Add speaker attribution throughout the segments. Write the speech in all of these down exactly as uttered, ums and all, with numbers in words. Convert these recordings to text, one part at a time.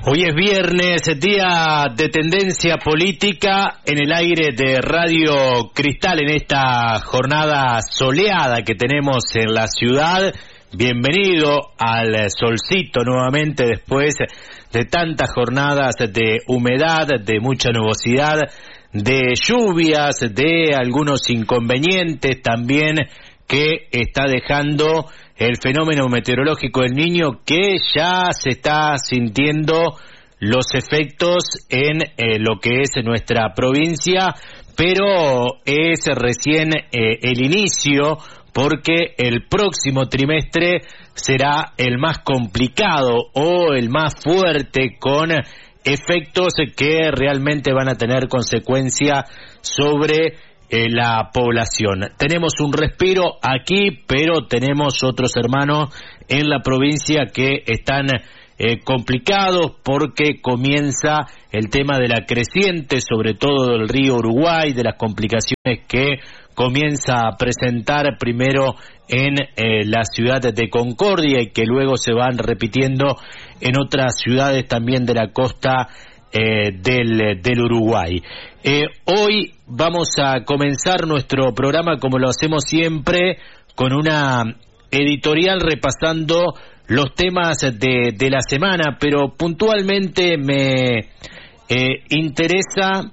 Speaker 1: Hoy es viernes, día de tendencia política en el aire de Radio Cristal en esta jornada soleada que tenemos en la ciudad. Bienvenido al solcito nuevamente después de tantas jornadas de humedad, de mucha nubosidad, de lluvias, de algunos inconvenientes también que está dejando el fenómeno meteorológico del Niño, que ya se está sintiendo los efectos en eh, lo que es nuestra provincia, pero es recién eh, el inicio, porque el próximo trimestre será el más complicado o el más fuerte, con efectos que realmente van a tener consecuencia sobre Eh, la población. Tenemos un respiro aquí, pero tenemos otros hermanos en la provincia que están eh, complicados porque comienza el tema de la creciente, sobre todo del río Uruguay, de las complicaciones que comienza a presentar primero en eh, la ciudad de Concordia y que luego se van repitiendo en otras ciudades también de la costa Eh, del, del Uruguay. Eh, hoy vamos a comenzar nuestro programa, como lo hacemos siempre, con una editorial repasando los temas de, de la semana, pero puntualmente me eh, interesa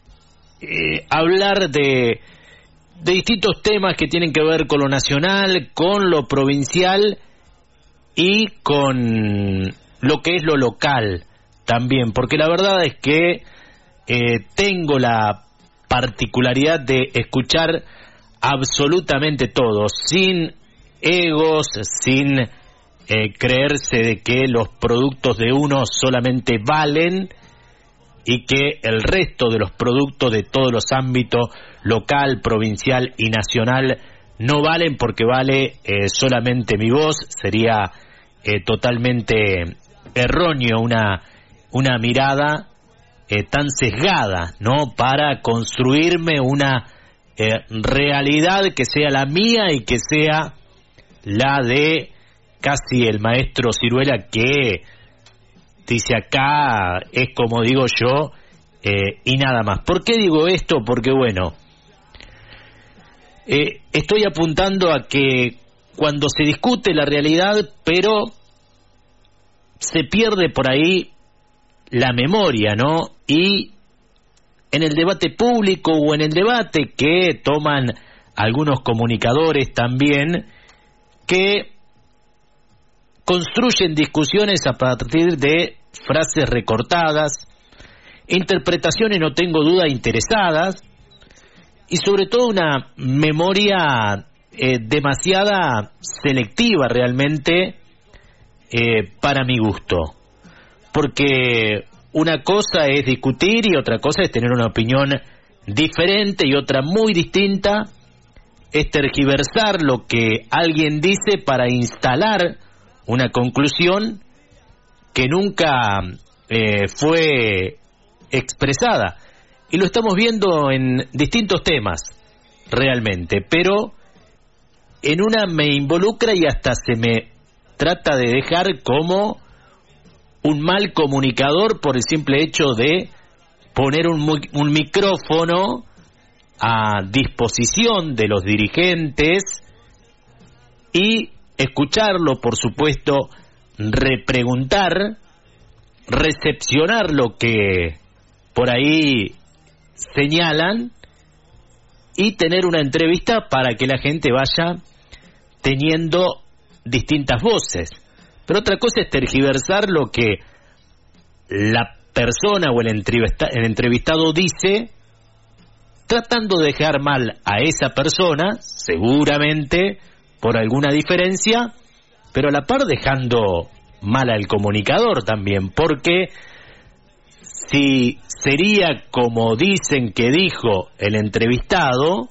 Speaker 1: eh, hablar de, de distintos temas que tienen que ver con lo nacional, con lo provincial y con lo que es lo local también, porque la verdad es que eh, tengo la particularidad de escuchar absolutamente todo, sin egos, sin eh, creerse de que los productos de uno solamente valen y que el resto de los productos de todos los ámbitos, local, provincial y nacional, no valen porque vale eh, solamente mi voz. Sería eh, totalmente erróneo una una mirada eh, tan sesgada, ¿no?, para construirme una eh, realidad que sea la mía y que sea la de casi el maestro Ciruela, que dice acá es como digo yo eh, y nada más. ¿Por qué digo esto? Porque bueno, eh, estoy apuntando a que cuando se discute la realidad, pero se pierde por ahí la memoria, ¿no? Y en el debate público o en el debate que toman algunos comunicadores también, que construyen discusiones a partir de frases recortadas, interpretaciones, no tengo duda, interesadas, y sobre todo una memoria eh, demasiada selectiva realmente eh, para mi gusto. Porque una cosa es discutir y otra cosa es tener una opinión diferente, y otra muy distinta es tergiversar lo que alguien dice para instalar una conclusión que nunca eh, fue expresada. Y lo estamos viendo en distintos temas, realmente, pero en una me involucra y hasta se me trata de dejar como un mal comunicador por el simple hecho de poner un, un micrófono a disposición de los dirigentes y escucharlo, por supuesto, repreguntar, recepcionar lo que por ahí señalan y tener una entrevista para que la gente vaya teniendo distintas voces. Pero otra cosa es tergiversar lo que la persona o el, entrevista, el entrevistado dice, tratando de dejar mal a esa persona, seguramente por alguna diferencia, pero a la par dejando mal al comunicador también, porque si sería como dicen que dijo el entrevistado,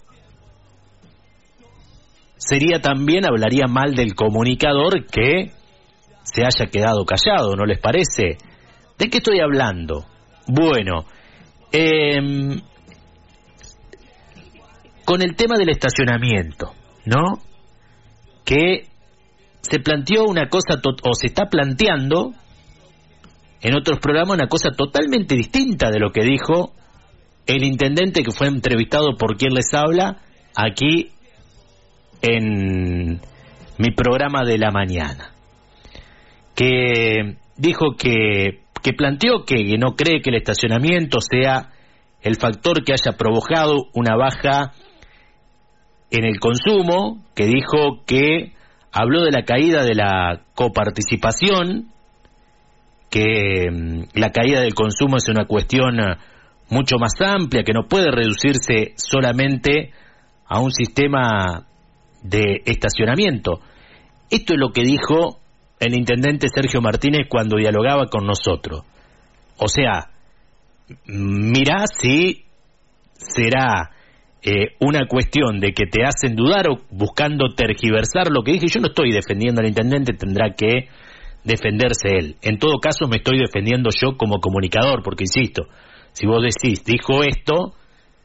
Speaker 1: sería también, hablaría mal del comunicador que se haya quedado callado, ¿no les parece? ¿De qué estoy hablando? Bueno, eh, con el tema del estacionamiento, ¿no? Que se planteó una cosa, o se está planteando en otros programas una cosa totalmente distinta de lo que dijo el intendente que fue entrevistado por quien les habla aquí en mi programa de la mañana, que dijo que, que planteó que no cree que el estacionamiento sea el factor que haya provocado una baja en el consumo, que dijo que habló de la caída de la coparticipación, que la caída del consumo es una cuestión mucho más amplia, que no puede reducirse solamente a un sistema de estacionamiento. Esto es lo que dijo el intendente Sergio Martínez cuando dialogaba con nosotros. O sea, mirá si será eh, una cuestión de que te hacen dudar o buscando tergiversar lo que dije. Yo no estoy defendiendo al intendente, tendrá que defenderse él. En todo caso me estoy defendiendo yo como comunicador, porque insisto, si vos decís, dijo esto,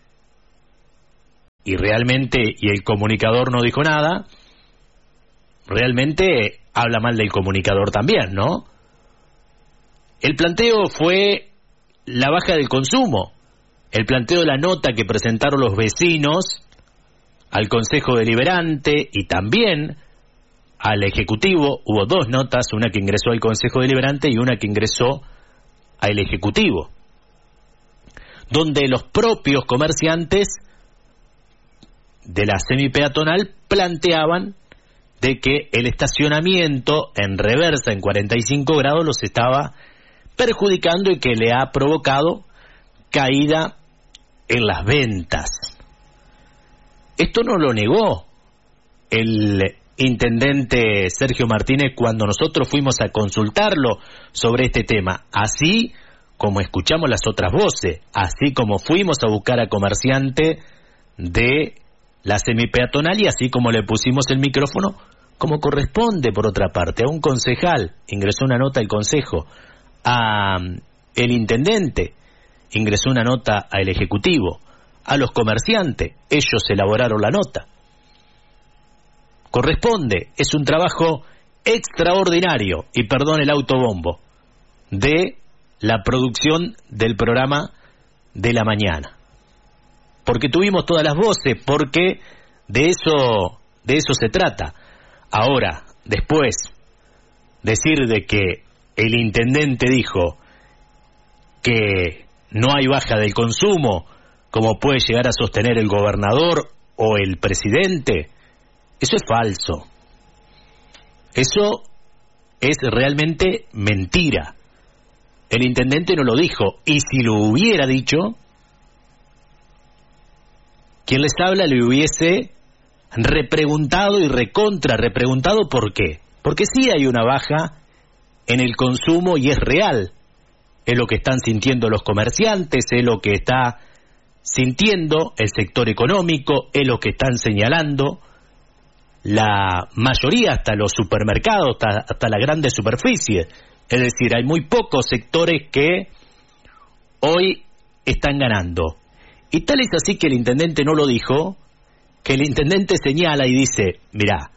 Speaker 1: y realmente, y el comunicador no dijo nada, realmente habla mal del comunicador también, ¿no? El planteo fue la baja del consumo, el planteo de la nota que presentaron los vecinos al Consejo Deliberante y también al Ejecutivo. Hubo dos notas, una que ingresó al Consejo Deliberante y una que ingresó al Ejecutivo, donde los propios comerciantes de la semipeatonal planteaban de que el estacionamiento en reversa en cuarenta y cinco grados los estaba perjudicando y que le ha provocado caída en las ventas. Esto no lo negó el intendente Sergio Martínez cuando nosotros fuimos a consultarlo sobre este tema, así como escuchamos las otras voces, así como fuimos a buscar a comerciante de la semipeatonal y así como le pusimos el micrófono, como corresponde por otra parte, a un concejal, ingresó una nota al consejo, a el intendente, ingresó una nota al ejecutivo, a los comerciantes, ellos elaboraron la nota. Corresponde, es un trabajo extraordinario, y perdón el autobombo, de la producción del programa de la mañana. Porque tuvimos todas las voces, porque de eso, de eso se trata. Ahora, después, decir de que el intendente dijo que no hay baja del consumo, como puede llegar a sostener el gobernador o el presidente, eso es falso. Eso es realmente mentira. El intendente no lo dijo, y si lo hubiera dicho, quien les habla le hubiese repreguntado y recontra repreguntado por qué. Porque sí hay una baja en el consumo y es real. Es lo que están sintiendo los comerciantes, es lo que está sintiendo el sector económico, es lo que están señalando la mayoría, hasta los supermercados, hasta, hasta las grandes superficies. Es decir, hay muy pocos sectores que hoy están ganando. Y tal es así que el intendente no lo dijo, que el intendente señala y dice, mirá,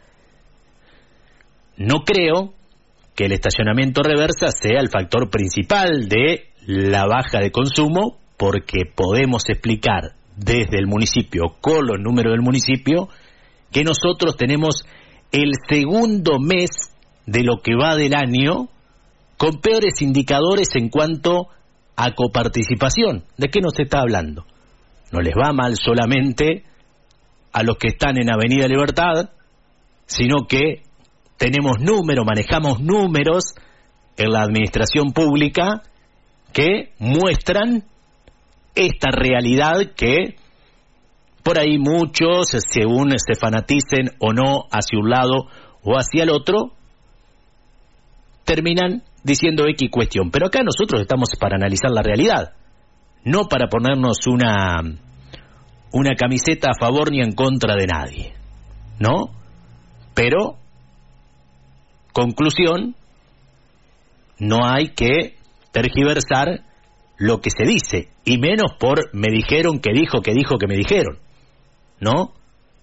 Speaker 1: no creo que el estacionamiento reversa sea el factor principal de la baja de consumo, porque podemos explicar desde el municipio, con los números del municipio, que nosotros tenemos el segundo mes de lo que va del año con peores indicadores en cuanto a coparticipación. ¿De qué nos está hablando? No les va mal solamente a los que están en Avenida Libertad, sino que tenemos números, manejamos números en la administración pública que muestran esta realidad que por ahí muchos, según se fanaticen o no hacia un lado o hacia el otro, terminan diciendo X cuestión. Pero acá nosotros estamos para analizar la realidad, no para ponernos una, una camiseta a favor ni en contra de nadie, ¿no? Pero, conclusión, no hay que tergiversar lo que se dice, y menos por me dijeron que dijo, que dijo, que me dijeron, ¿no?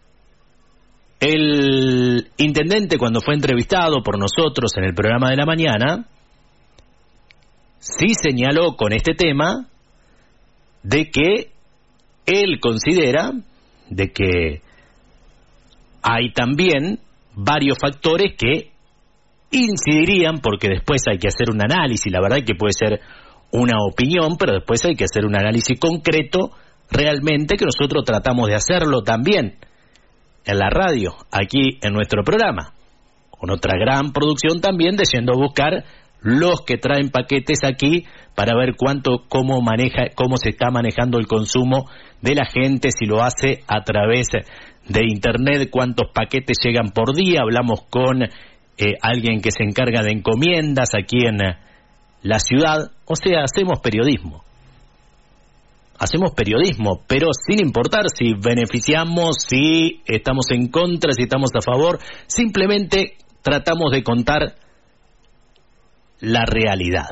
Speaker 1: El intendente, cuando fue entrevistado por nosotros en el programa de la mañana, sí señaló con este tema de que él considera de que hay también varios factores que incidirían, porque después hay que hacer un análisis, la verdad que puede ser una opinión, pero después hay que hacer un análisis concreto realmente, que nosotros tratamos de hacerlo también en la radio, aquí en nuestro programa, con otra gran producción también, de yendo a buscar los que traen paquetes aquí para ver cuánto, cómo maneja, cómo se está manejando el consumo de la gente, si lo hace a través de internet, cuántos paquetes llegan por día. Hablamos con eh, alguien que se encarga de encomiendas aquí en la ciudad. O sea, hacemos periodismo. Hacemos periodismo, pero sin importar si beneficiamos, si estamos en contra, si estamos a favor. Simplemente tratamos de contar la realidad.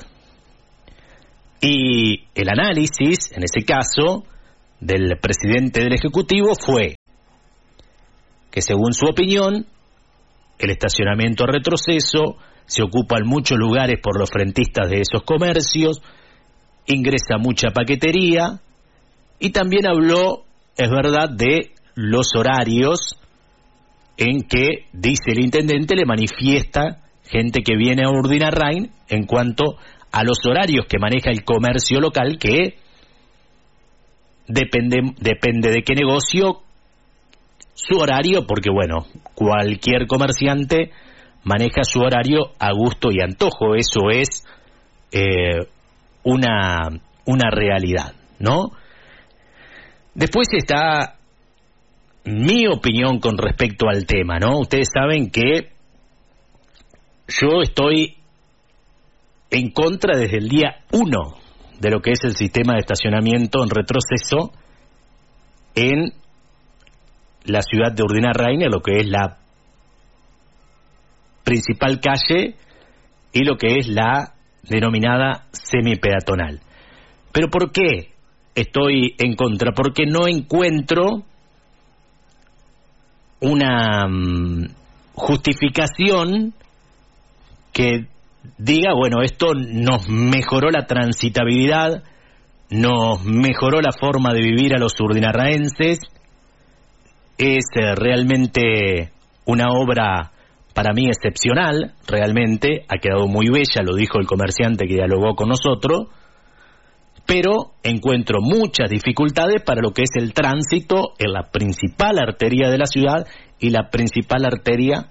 Speaker 1: Y el análisis, en ese caso, del presidente del Ejecutivo fue que, según su opinión, el estacionamiento a retroceso, se ocupa en muchos lugares por los frentistas de esos comercios, ingresa mucha paquetería, y también habló, es verdad, de los horarios en que, dice el intendente, le manifiesta gente que viene a Urdinarrain en cuanto a los horarios que maneja el comercio local, que depende, depende de qué negocio, su horario, porque bueno, cualquier comerciante maneja su horario a gusto y antojo. Eso es eh, una, una realidad, ¿no? Después está mi opinión con respecto al tema, ¿no? Ustedes saben que yo estoy en contra desde el día uno de lo que es el sistema de estacionamiento en retroceso en la ciudad de Urdinarrain, lo que es la principal calle y lo que es la denominada semipeatonal. ¿Pero por qué estoy en contra? Porque no encuentro una um, justificación que diga, bueno, esto nos mejoró la transitabilidad, nos mejoró la forma de vivir a los urdinarraenses. Es eh, realmente una obra para mí excepcional, realmente, ha quedado muy bella, lo dijo el comerciante que dialogó con nosotros, pero encuentro muchas dificultades para lo que es el tránsito en la principal arteria de la ciudad y la principal arteria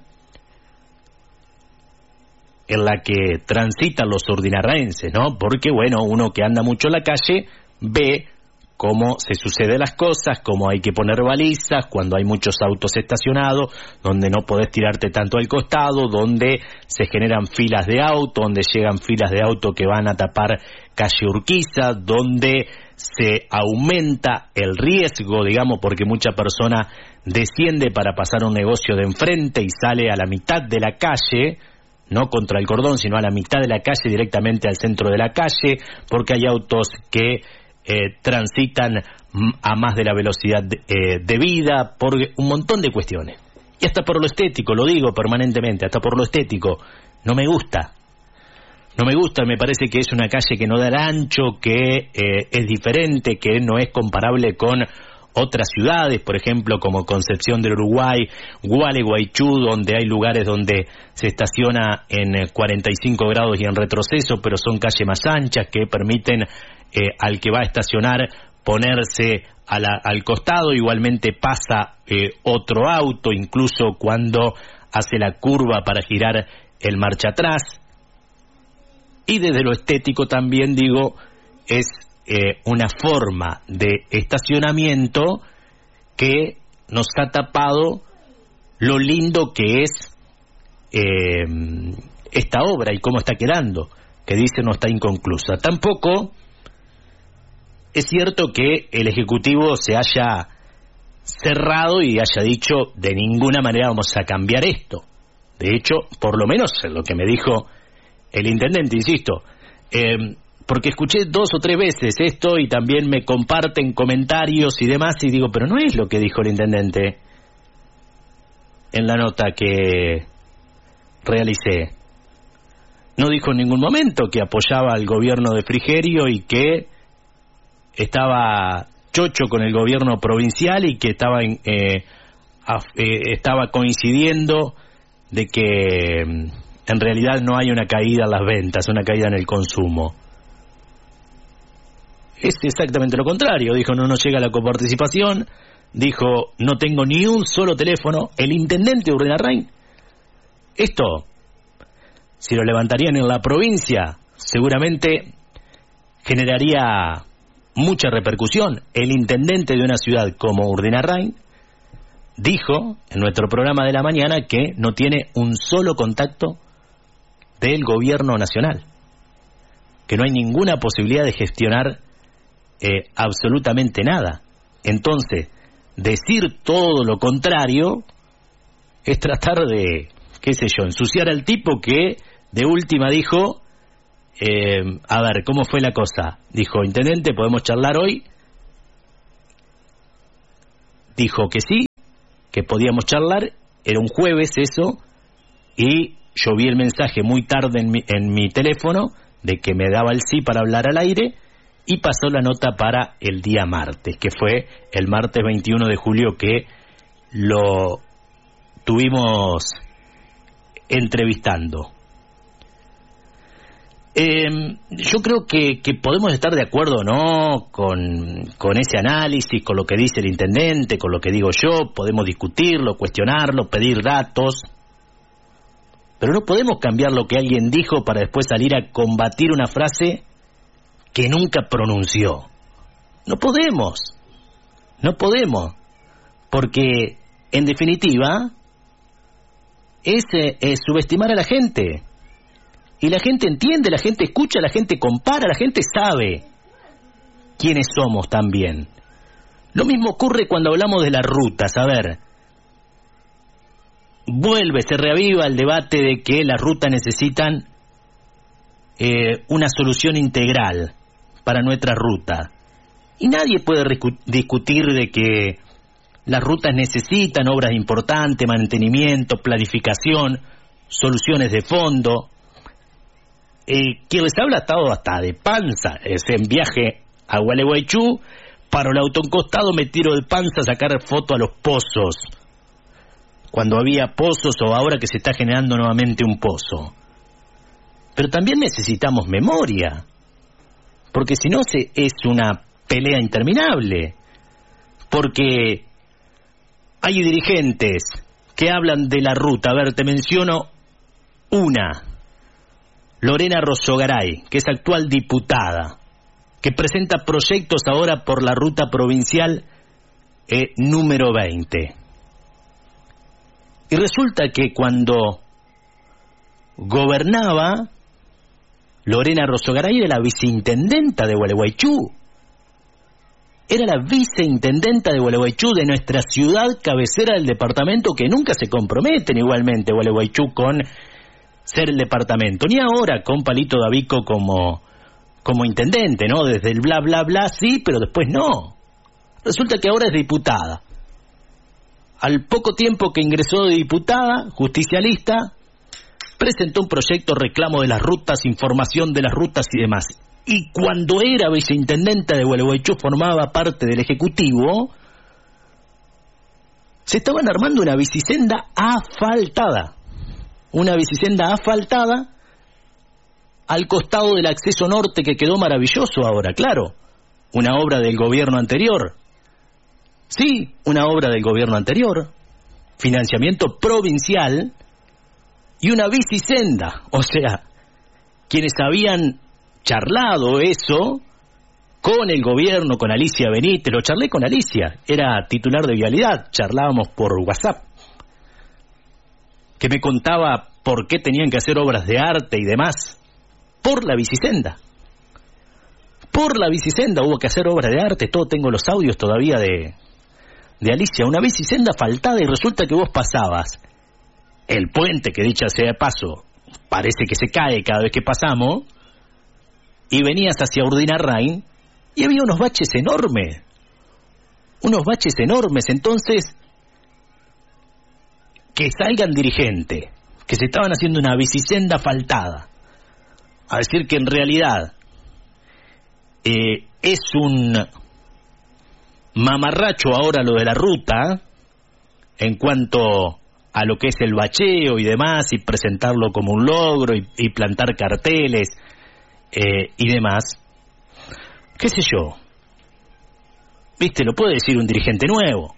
Speaker 1: en la que transitan los urdinarraenses, ¿no? Porque, bueno, uno que anda mucho en la calle ve cómo se suceden las cosas, cómo hay que poner balizas, cuando hay muchos autos estacionados, donde no podés tirarte tanto al costado, donde se generan filas de auto, donde llegan filas de auto que van a tapar calle Urquiza, donde se aumenta el riesgo, digamos, porque mucha persona desciende para pasar un negocio de enfrente y sale a la mitad de la calle, no contra el cordón, sino a la mitad de la calle, directamente al centro de la calle, porque hay autos que eh, transitan a más de la velocidad de, eh, debida, por un montón de cuestiones. Y hasta por lo estético, lo digo permanentemente, hasta por lo estético, no me gusta. No me gusta, me parece que es una calle que no da el ancho, que eh, es diferente, que no es comparable con otras ciudades, por ejemplo, como Concepción del Uruguay, Gualeguaychú, donde hay lugares donde se estaciona en cuarenta y cinco grados y en retroceso, pero son calles más anchas que permiten eh, al que va a estacionar ponerse a la, al costado. Igualmente pasa eh, otro auto, incluso cuando hace la curva para girar el marcha atrás. Y desde lo estético también, digo, es Eh, una forma de estacionamiento que nos ha tapado lo lindo que es eh, esta obra y cómo está quedando, que dice no está inconclusa. Tampoco es cierto que el Ejecutivo se haya cerrado y haya dicho de ninguna manera vamos a cambiar esto. De hecho, por lo menos lo que me dijo el intendente, insisto, eh, porque escuché dos o tres veces esto y también me comparten comentarios y demás, y digo, pero no es lo que dijo el intendente en la nota que realicé. no dijo en ningún momento que apoyaba al gobierno de Frigerio y que estaba chocho con el gobierno provincial y que estaba en, eh, a, eh, estaba coincidiendo de que en realidad no hay una caída en las ventas, una caída en el consumo. Es exactamente lo contrario. Dijo, no nos llega la coparticipación. Dijo, no tengo ni un solo teléfono. El intendente de Urdenarrain, esto, si lo levantarían en la provincia, seguramente generaría mucha repercusión. El intendente de una ciudad como Urdenarrain dijo en nuestro programa de la mañana que no tiene un solo contacto del gobierno nacional, que no hay ninguna posibilidad de gestionar eh, absolutamente nada. Entonces, decir todo lo contrario es tratar de, qué sé yo, ensuciar al tipo que de última dijo, eh, a ver, ¿cómo fue la cosa? Dijo, intendente, ¿podemos charlar hoy? Dijo que sí, que podíamos charlar, era un jueves eso, y yo vi el mensaje muy tarde en mi, en mi teléfono de que me daba el sí para hablar al aire, y pasó la nota para el día martes, que fue el martes veintiuno de julio que lo tuvimos entrevistando. Eh, yo creo que, que podemos estar de acuerdo, ¿no?, con, con ese análisis, con lo que dice el intendente, con lo que digo yo, podemos discutirlo, cuestionarlo, pedir datos, pero no podemos cambiar lo que alguien dijo para después salir a combatir una frase que nunca pronunció. No podemos, no podemos, porque en definitiva es, es subestimar a la gente. Y la gente entiende, la gente escucha, la gente compara, la gente sabe quiénes somos también. Lo mismo ocurre cuando hablamos de las rutas. A ver, vuelve, se reaviva el debate de que las rutas necesitan eh, una solución integral para nuestra ruta. Y nadie puede discutir de que las rutas necesitan obras importantes, mantenimiento, planificación, soluciones de fondo. Eh, quien les habla ha estado hasta de panza, es en viaje a Gualeguaychú, paro el auto a un costado, me tiro de panza a sacar foto a los pozos, cuando había pozos o ahora que se está generando nuevamente un pozo. Pero también necesitamos memoria, porque si no se, es una pelea interminable, porque hay dirigentes que hablan de la ruta. A ver, te menciono una. Lorena Rosogaray, que es actual diputada, que presenta proyectos ahora por la ruta provincial eh, número veinte. Y resulta que cuando gobernaba, Lorena Rosogaray era la viceintendenta de Gualeguaychú. Era la viceintendenta de Gualeguaychú, de nuestra ciudad cabecera del departamento, que nunca se comprometen igualmente Gualeguaychú con ser el departamento, ni ahora con Palito Davico como, como intendente, ¿no? Desde el bla bla bla sí, pero después no. Resulta que ahora es diputada. Al poco tiempo que ingresó de diputada, justicialista, presentó un proyecto reclamo de las rutas, información de las rutas y demás. Y cuando era viceintendente de Gualeguaychú, formaba parte del Ejecutivo, se estaban armando una bicisenda asfaltada. Una bicisenda asfaltada al costado del acceso norte, que quedó maravilloso ahora, claro. Una obra del gobierno anterior. Sí, una obra del gobierno anterior. Financiamiento provincial y una bicisenda. O sea, quienes habían charlado eso con el gobierno, con Alicia Benítez, lo charlé con Alicia, era titular de Vialidad, charlábamos por WhatsApp, que me contaba por qué tenían que hacer obras de arte y demás, por la bicisenda. Por la bicisenda hubo que hacer obras de arte, todo, tengo los audios todavía de, de Alicia, una bicisenda faltada, y resulta que vos pasabas el puente, que dicha sea de paso, parece que se cae cada vez que pasamos, y venías hacia Urdenarrain, y había unos baches enormes, unos baches enormes. Entonces, que salgan dirigentes que se estaban haciendo una bicisenda faltada a decir que en realidad eh, es un mamarracho ahora lo de la ruta, en cuanto a lo que es el bacheo y demás, y presentarlo como un logro, y, y plantar carteles eh, y demás, qué sé yo, viste, lo puede decir un dirigente nuevo,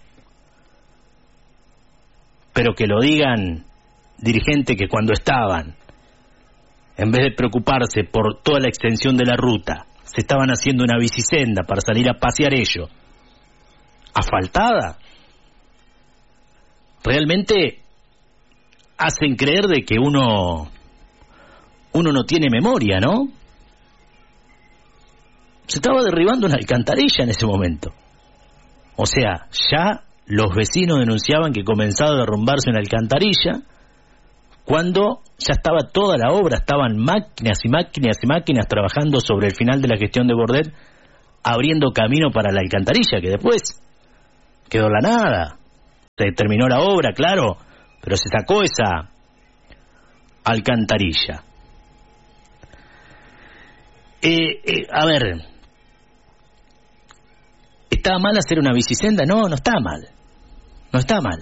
Speaker 1: pero que lo digan dirigentes que cuando estaban, en vez de preocuparse por toda la extensión de la ruta, se estaban haciendo una bicisenda para salir a pasear ellos, asfaltada, realmente hacen creer de que uno uno no tiene memoria, ¿no? Se estaba derribando una alcantarilla en ese momento. O sea, ya los vecinos denunciaban que comenzaba a derrumbarse una alcantarilla, cuando ya estaba toda la obra, estaban máquinas y máquinas y máquinas trabajando sobre el final de la gestión de Bordet, abriendo camino para la alcantarilla, que después quedó la nada. Se terminó la obra, claro, pero se sacó esa alcantarilla. Eh, eh, a ver, ¿está mal hacer una bicisenda? No, no está mal. No está mal.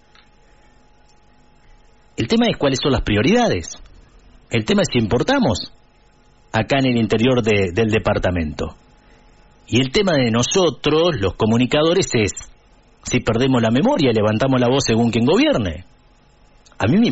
Speaker 1: El tema es cuáles son las prioridades. El tema es si importamos acá en el interior de, del departamento. Y el tema de nosotros, los comunicadores, es si perdemos la memoria y levantamos la voz según quien gobierne. A mí me